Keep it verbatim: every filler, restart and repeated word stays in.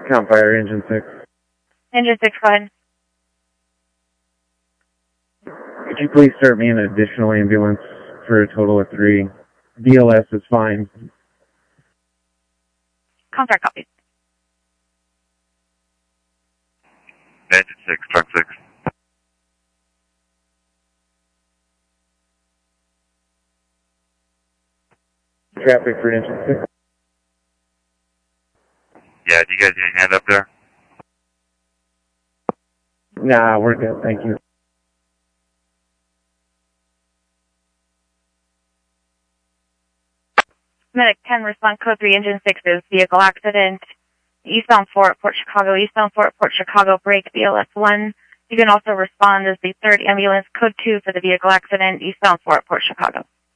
Count fire, engine six. Engine six, go ahead. Could you please start me an additional ambulance for a total of three? B L S is fine. Contract copy. Engine six, truck six. Traffic for engine six. Yeah, do you guys need a hand up there? Nah, we're good, thank you. Medic ten, respond code three, engine six is vehicle accident. Eastbound four at Port Chicago, eastbound four at Port Chicago, break B L S one. You can also respond as the third ambulance, code two for the vehicle accident, eastbound four at Port Chicago.